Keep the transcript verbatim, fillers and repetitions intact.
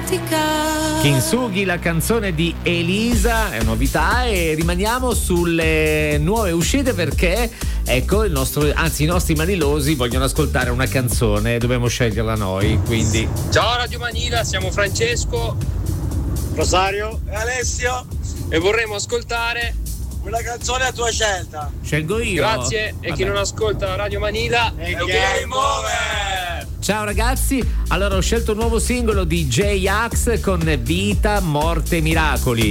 Kintsugi, la canzone di Elisa, è novità, e rimaniamo sulle nuove uscite perché ecco il nostro, anzi i nostri manilosi vogliono ascoltare una canzone, dobbiamo sceglierla noi, quindi ciao Radio Manila, siamo Francesco, Rosario e Alessio e vorremmo ascoltare una canzone a tua scelta. Scelgo io. Grazie. E chi non ascolta Radio Manila è Game Over. Ciao ragazzi, allora ho scelto un nuovo singolo di J-Ax con Vita, Morte, Miracoli.